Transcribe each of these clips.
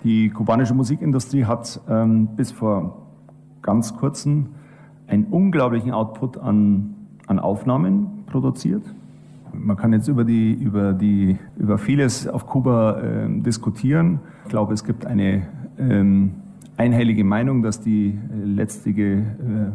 Die kubanische Musikindustrie hat bis vor ganz kurzem einen unglaublichen Output an Aufnahmen produziert. Man kann jetzt über vieles auf Kuba diskutieren. Ich glaube, es gibt eine einhellige Meinung, dass die letztige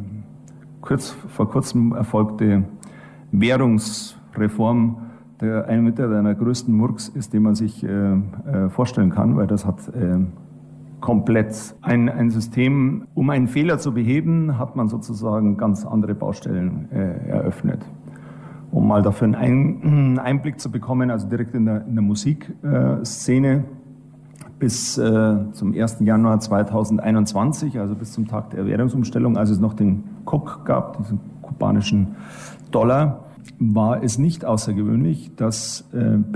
vor kurzem erfolgte Währungsreform einer größten Murks ist, den man sich vorstellen kann, weil das hat komplett ein System, um einen Fehler zu beheben, hat man sozusagen ganz andere Baustellen eröffnet. Um mal dafür einen Einblick zu bekommen, also direkt in der Musikszene bis zum 1. Januar 2021, also bis zum Tag der Währungsumstellung, als es noch den CUC gab, diesen kubanischen Dollar, war es nicht außergewöhnlich, dass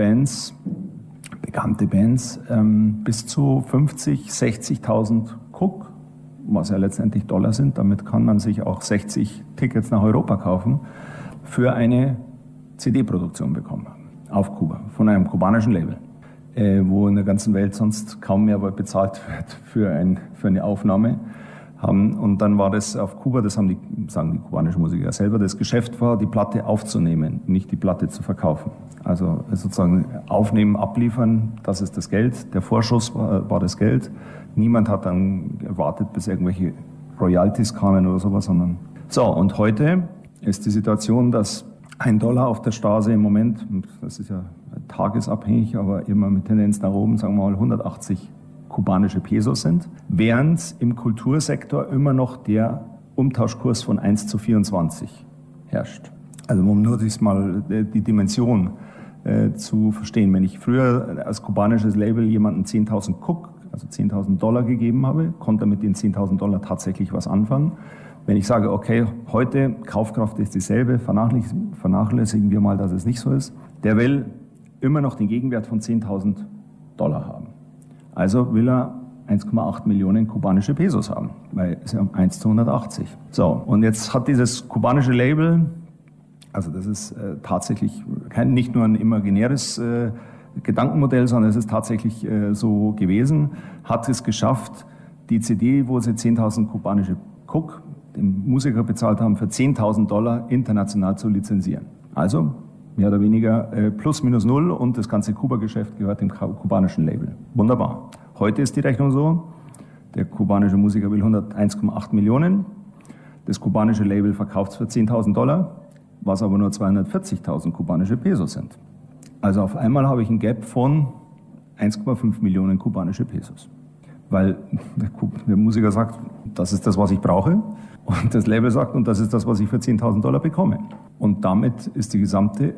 bekannte Bands, bis zu 50.000, 60.000 CUC, was ja letztendlich Dollar sind, damit kann man sich auch 60 Tickets nach Europa kaufen, für eine CD-Produktion bekommen auf Kuba, von einem kubanischen Label, wo in der ganzen Welt sonst kaum mehr bezahlt wird für eine Aufnahme. Und dann war das auf Kuba, sagen die kubanischen Musiker selber, das Geschäft war, die Platte aufzunehmen, nicht die Platte zu verkaufen. Also sozusagen aufnehmen, abliefern, das ist das Geld. Der Vorschuss war das Geld. Niemand hat dann gewartet, bis irgendwelche Royalties kamen oder sowas, sondern so. Und heute ist die Situation, dass $1 auf der Straße im Moment, das ist ja tagesabhängig, aber immer mit Tendenz nach oben, sagen wir mal 180 kubanische Pesos sind, während im Kultursektor immer noch der Umtauschkurs von 1:24 herrscht. Also um nur die Dimension zu verstehen. Wenn ich früher als kubanisches Label jemandem 10.000 CUC, also $10.000 gegeben habe, konnte er mit den $10.000 tatsächlich was anfangen. Wenn ich sage, okay, heute Kaufkraft ist dieselbe, vernachlässigen wir mal, dass es nicht so ist, der will immer noch den Gegenwert von $10.000 haben. Also will er 1,8 Millionen kubanische Pesos haben, weil es ja 1:180. So, und jetzt hat dieses kubanische Label, also das ist tatsächlich nicht nur ein imaginäres Gedankenmodell, sondern es ist tatsächlich so gewesen, hat es geschafft, die CD, wo sie 10.000 kubanische CUC dem Musiker bezahlt haben, für $10.000 international zu lizenzieren. Also mehr oder weniger plus minus null und das ganze Kuba-Geschäft gehört dem kubanischen Label. Wunderbar. Heute ist die Rechnung so, der kubanische Musiker will 1,8 Millionen, das kubanische Label verkauft es für $10.000, was aber nur 240.000 kubanische Pesos sind. Also auf einmal habe ich ein Gap von 1,5 Millionen kubanische Pesos. Weil der Musiker sagt, das ist das, was ich brauche. Und das Label sagt, und das ist das, was ich für $10.000 bekomme. Und damit ist die gesamte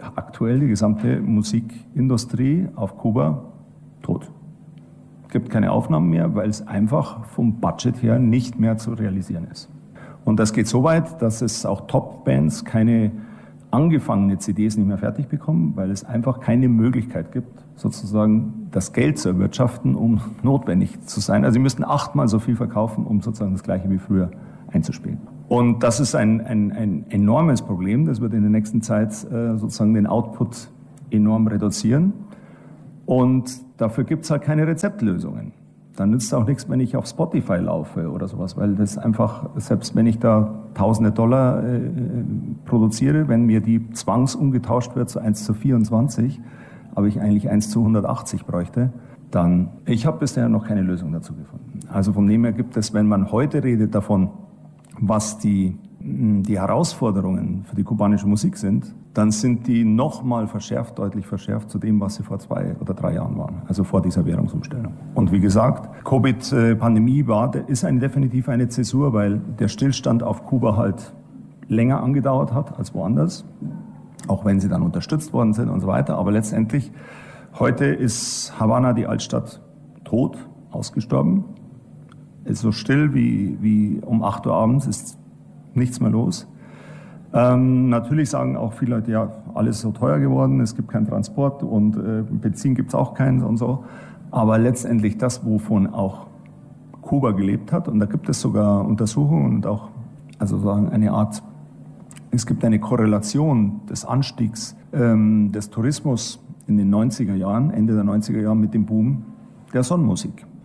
Musikindustrie auf Kuba tot. Es gibt keine Aufnahmen mehr, weil es einfach vom Budget her nicht mehr zu realisieren ist. Und das geht so weit, dass es auch Top-Bands keine angefangene CDs nicht mehr fertig bekommen, weil es einfach keine Möglichkeit gibt, sozusagen das Geld zu erwirtschaften, um notwendig zu sein. Also sie müssten 8-mal so viel verkaufen, um sozusagen das Gleiche wie früher einzuspielen. Und das ist ein enormes Problem. Das wird in der nächsten Zeit sozusagen den Output enorm reduzieren. Und dafür gibt es halt keine Rezeptlösungen. Dann nützt es auch nichts, wenn ich auf Spotify laufe oder sowas, weil das einfach, selbst wenn ich da tausende Dollar produziere, wenn mir die zwangsumgetauscht wird zu 1:24, aber ich eigentlich 1:180 bräuchte, dann, ich habe bisher noch keine Lösung dazu gefunden. Also von dem her gibt es, wenn man heute redet davon, was die Herausforderungen für die kubanische Musik sind, dann sind die nochmal deutlich verschärft zu dem, was sie vor 2 oder 3 Jahren waren, also vor dieser Währungsumstellung. Und wie gesagt, Covid-Pandemie ist definitiv eine Zäsur, weil der Stillstand auf Kuba halt länger angedauert hat als woanders, auch wenn sie dann unterstützt worden sind und so weiter. Aber letztendlich, heute ist Havanna, die Altstadt, tot, ausgestorben. Es ist so still wie um 8 Uhr abends, ist nichts mehr los. Natürlich sagen auch viele Leute, ja, alles ist so teuer geworden, es gibt keinen Transport und Benzin gibt es auch keinen und so. Aber letztendlich das, wovon auch Kuba gelebt hat, und da gibt es sogar Untersuchungen und auch also sagen eine Art, es gibt eine Korrelation des Anstiegs des Tourismus in den 90er Jahren, Ende der 90er Jahre mit dem Boom der Sonnenmusik.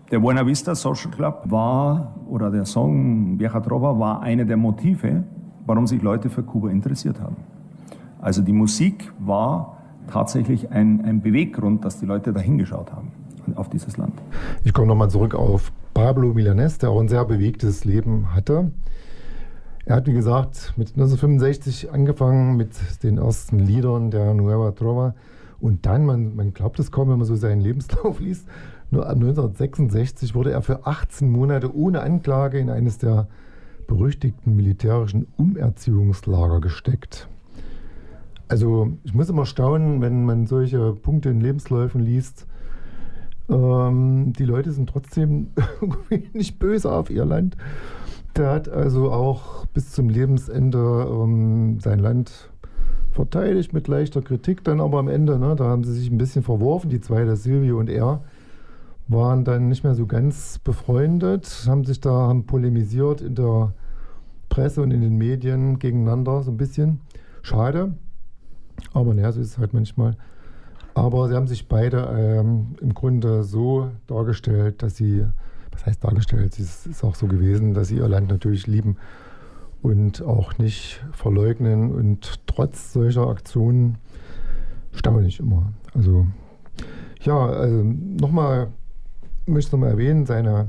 Der Buena Vista Social Club oder der Song Vieja Trova war eine der Motive, warum sich Leute für Kuba interessiert haben. Also die Musik war tatsächlich ein Beweggrund, dass die Leute da hingeschaut haben, auf dieses Land. Ich komme nochmal zurück auf Pablo Milanés, der auch ein sehr bewegtes Leben hatte. Er hat, wie gesagt, mit 1965 angefangen mit den ersten Liedern der Nueva Trova. Und dann, man glaubt es kaum, wenn man so seinen Lebenslauf liest, nur 1966 wurde er für 18 Monate ohne Anklage in eines der berüchtigten militärischen Umerziehungslager gesteckt. Also ich muss immer staunen, wenn man solche Punkte in Lebensläufen liest. Die Leute sind trotzdem irgendwie nicht böse auf ihr Land. Der hat also auch bis zum Lebensende sein Land verteidigt mit leichter Kritik dann aber am Ende. Ne, da haben sie sich ein bisschen verworfen, die zwei, der Silvio und er, waren dann nicht mehr so ganz befreundet, haben polemisiert in der Presse und in den Medien gegeneinander so ein bisschen. Schade, aber naja, so ist es halt manchmal. Aber sie haben sich beide im Grunde so dargestellt, dass sie, was heißt dargestellt, es ist auch so gewesen, dass sie ihr Land natürlich lieben und auch nicht verleugnen und trotz solcher Aktionen staunlich immer. Also ja, also möchte ich nochmal erwähnen,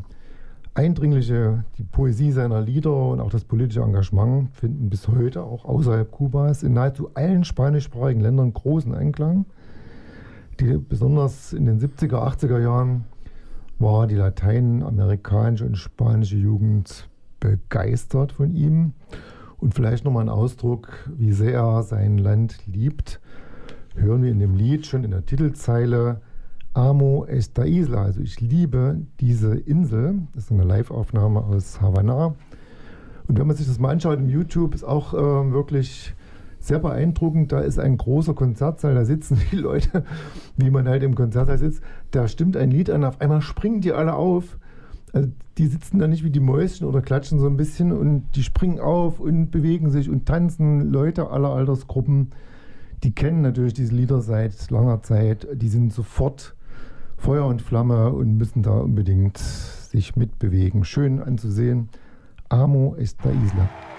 die Poesie seiner Lieder und auch das politische Engagement finden bis heute auch außerhalb Kubas in nahezu allen spanischsprachigen Ländern großen Anklang. Besonders in den 70er, 80er Jahren war die lateinamerikanische und spanische Jugend begeistert von ihm. Und vielleicht nochmal ein Ausdruck, wie sehr er sein Land liebt, hören wir in dem Lied schon in der Titelzeile Amo esta isla, also ich liebe diese Insel. Das ist eine Live-Aufnahme aus Havanna. Und wenn man sich das mal anschaut im YouTube, ist auch wirklich sehr beeindruckend. Da ist ein großer Konzertsaal, da sitzen die Leute, wie man halt im Konzertsaal sitzt. Da stimmt ein Lied an, auf einmal springen die alle auf. Also die sitzen da nicht wie die Mäuschen oder klatschen so ein bisschen und die springen auf und bewegen sich und tanzen. Leute aller Altersgruppen, die kennen natürlich diese Lieder seit langer Zeit. Die sind sofort Feuer und Flamme und müssen da unbedingt sich mitbewegen. Schön anzusehen. Amo esta isla.